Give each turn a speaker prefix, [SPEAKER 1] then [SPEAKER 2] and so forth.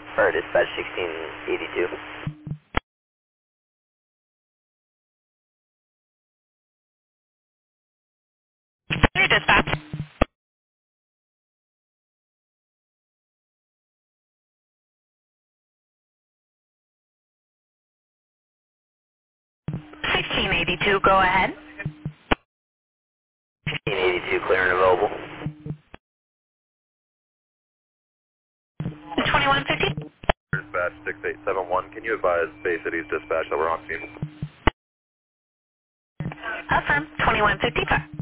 [SPEAKER 1] Or dispatch 1682.
[SPEAKER 2] Your dispatch. 1682, go ahead.
[SPEAKER 1] 1682, clear and available.
[SPEAKER 2] 2150.
[SPEAKER 3] Dispatch 6871, can you advise Bay City's dispatch that we're on scene?
[SPEAKER 2] Affirm. 2155.